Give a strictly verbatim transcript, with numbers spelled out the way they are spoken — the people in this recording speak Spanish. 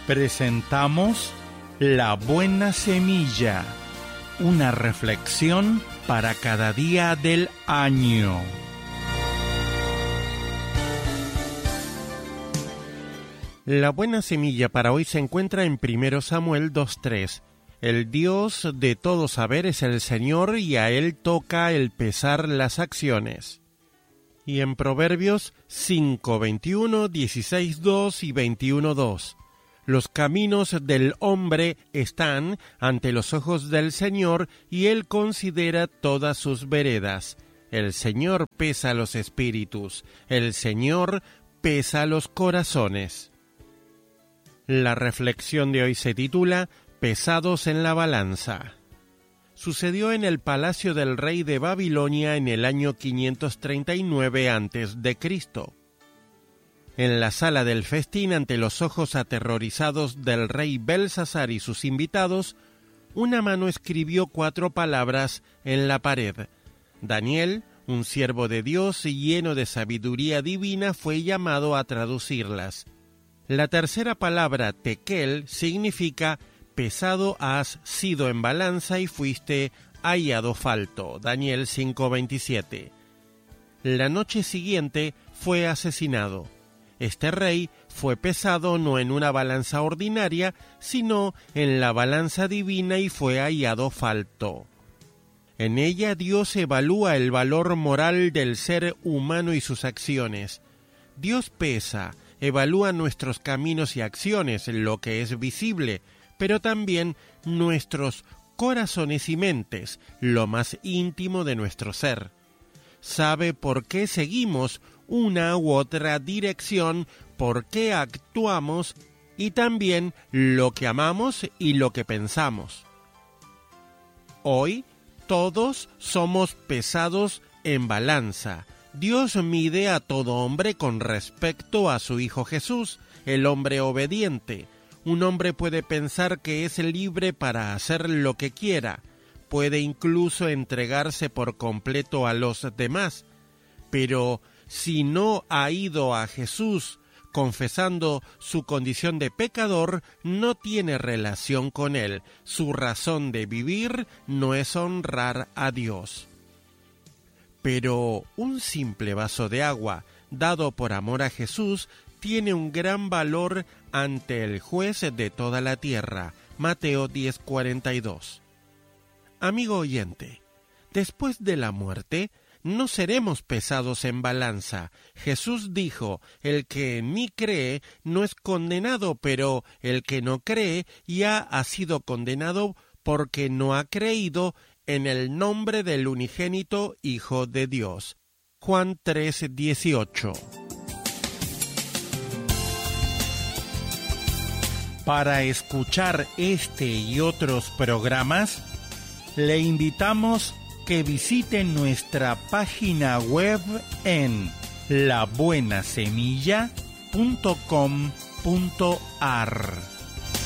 presentamos La Buena Semilla, una reflexión para cada día del año. La buena semilla para hoy se encuentra en primero Samuel dos tres. El Dios de todo saber es el Señor y a Él toca el pesar las acciones. Y en Proverbios cinco veintiuno, dieciséis dos y veintiuno dos. Los caminos del hombre están ante los ojos del Señor y Él considera todas sus veredas. El Señor pesa los espíritus, el Señor pesa los corazones. La reflexión de hoy se titula Pesados en la balanza. Sucedió en el palacio del rey de Babilonia en el año quinientos treinta y nueve antes de Cristo. En la sala del festín, ante los ojos aterrorizados del rey Belsasar y sus invitados, una mano escribió cuatro palabras en la pared. Daniel, un siervo de Dios y lleno de sabiduría divina, fue llamado a traducirlas. La tercera palabra, tekel, significa pesado has sido en balanza y fuiste hallado falto. Daniel cinco veintisiete. La noche siguiente fue asesinado. Este rey fue pesado no en una balanza ordinaria, sino en la balanza divina y fue hallado falto. En ella Dios evalúa el valor moral del ser humano y sus acciones. Dios pesa, evalúa nuestros caminos y acciones, lo que es visible, pero también nuestros corazones y mentes, lo más íntimo de nuestro ser. Sabe por qué seguimos una u otra dirección, por qué actuamos y también lo que amamos y lo que pensamos. Hoy todos somos pesados en balanza. Dios mide a todo hombre con respecto a su Hijo Jesús, el hombre obediente. Un hombre puede pensar que es libre para hacer lo que quiera, puede incluso entregarse por completo a los demás, pero si no ha ido a Jesús confesando su condición de pecador, no tiene relación con Él. Su razón de vivir no es honrar a Dios. Pero un simple vaso de agua, dado por amor a Jesús, tiene un gran valor ante el juez de toda la tierra. Mateo diez cuarenta y dos. Amigo oyente, después de la muerte, no seremos pesados en balanza. Jesús dijo, el que en mí cree no es condenado, pero el que no cree ya ha sido condenado porque no ha creído en el nombre del unigénito Hijo de Dios. Juan tres dieciocho. Para escuchar este y otros programas, le invitamos que visite nuestra página web en la buena semilla punto com punto a r.